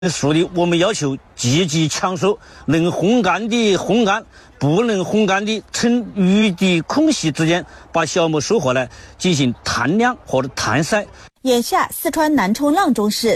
说的，我们要求积极抢收，能烘干的烘干，不能烘干的趁雨的空隙之间把小麦收回来进行摊晾或者摊晒。 眼下，四川南充阆中市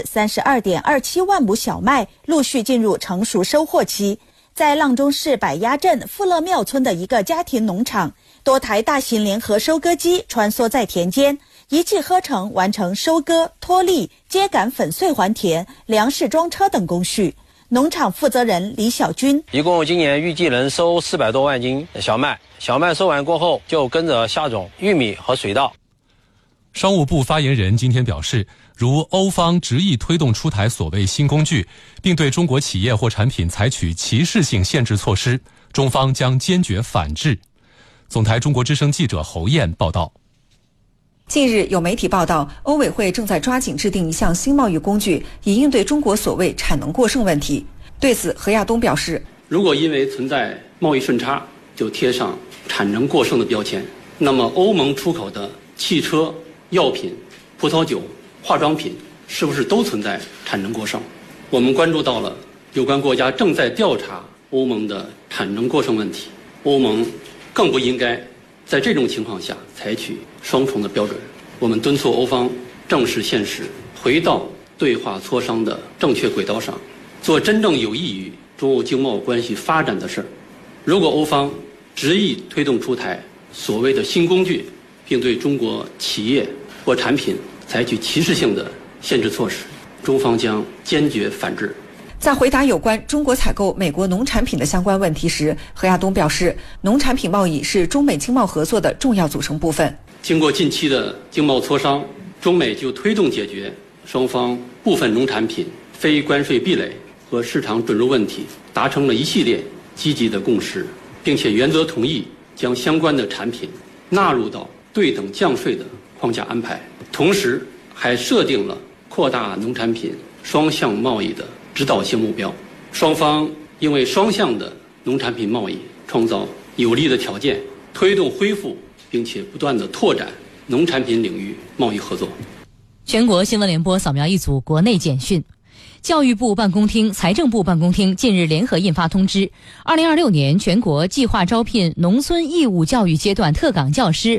32.27万亩小麦陆续进入成熟收获期。在阆中市百鸭镇富乐庙村的一个家庭农场，多台大型联合收割机穿梭在田间，一气呵成完成收割、脱粒、秸秆粉碎还田、粮食装车等工序。农场负责人李小军： 一共今年预计能收400多万斤小麦，小麦收完过后就跟着下种玉米和水稻。 商务部发言人今天表示，如欧方执意推动出台所谓新工具，并对中国企业或产品采取歧视性限制措施，中方将坚决反制。总台中国之声记者侯燕报道。 近日有媒体报道，欧委会正在抓紧制定一项新贸易工具，以应对中国所谓产能过剩问题。对此，何亚东表示， 如果因为存在贸易顺差就贴上产能过剩的标签，那么欧盟出口的汽车、药品、葡萄酒、化妆品是不是都存在产能过剩？我们关注到了有关国家正在调查欧盟的产能过剩问题，欧盟更不应该在这种情况下采取双重的标准。我们敦促欧方正视现实，回到对话磋商的正确轨道上，做真正有益于中欧经贸关系发展的事儿。如果欧方执意推动出台所谓的新工具，并对中国企业或产品采取歧视性的限制措施，中方将坚决反制。 在回答有关中国采购美国农产品的相关问题时，何亚东表示，农产品贸易是中美经贸合作的重要组成部分。 经过近期的经贸磋商，中美就推动解决双方部分农产品非关税壁垒和市场准入问题达成了一系列积极的共识，并且原则同意将相关的产品纳入到对等降税的框架安排，同时还设定了扩大农产品双向贸易的指导性目标。双方应为双向的农产品贸易创造有利的条件，推动恢复并且不断地拓展农产品领域贸易合作。 全国新闻联播扫描一组国内简讯。教育部办公厅、财政部办公厅近日联合印发通知，2026年全国计划招聘农村义务教育阶段特岗教师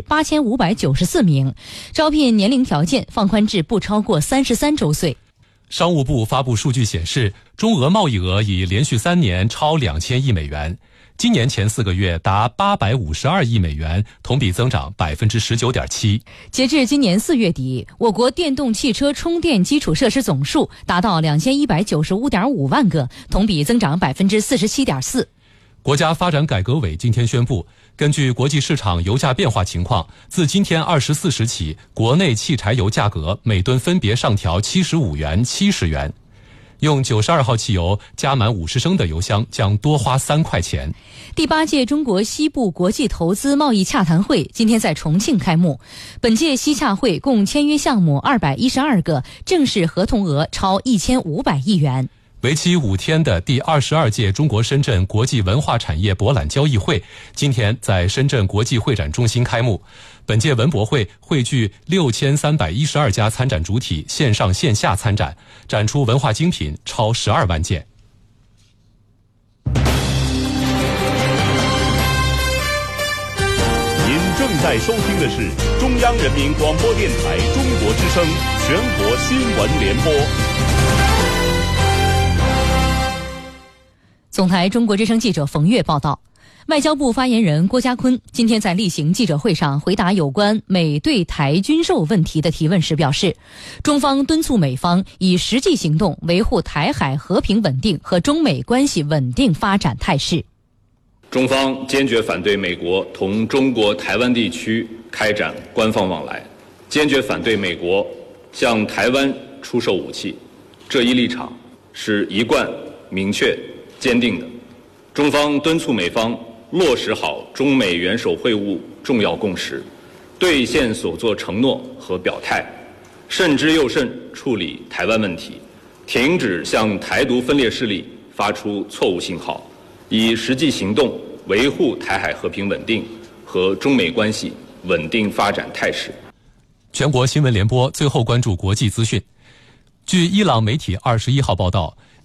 8594名，招聘年龄条件放宽至不超过33周岁。 商务部发布数据显示，中俄贸易额已连续3年超2000亿美元，今年前4个月达852亿美元，同比增长19.7%。 截至今年4月底，我国电动汽车充电基础设施总数达到2195.5万个，同比增长47.4%。 国家发展改革委今天宣布，根据国际市场油价变化情况，自今天24时起，国内汽柴油价格每吨分别上调75元、70元。用92号汽油加满50升的油箱将多花3块钱。 第8届中国西部国际投资贸易洽谈会今天在重庆开幕。本届西洽会共签约项目212个，正式合同额超1500亿元。 为期5天的第22届中国深圳国际文化产业博览交易会今天在深圳国际会展中心开幕。本届文博会汇聚6312家参展主体线上线下参展，展出文化精品超12万件。 您正在收听的是中央人民广播电台中国之声全国新闻联播。 总台中国之声记者冯月报道，外交部发言人郭家坤今天在例行记者会上回答有关美对台军售问题的提问时表示，中方敦促美方以实际行动维护台海和平稳定和中美关系稳定发展态势。 中方坚决反对美国同中国台湾地区开展官方往来，坚决反对美国向台湾出售武器，这一立场是一贯明确坚定的。中方敦促美方落实好中美元首会晤重要共识，兑现所作承诺和表态，慎之又慎处理台湾问题，停止向台独分裂势力发出错误信号，以实际行动维护台海和平稳定和中美关系稳定发展态势。 全国新闻联播最后关注国际资讯。据伊朗媒体21号报道，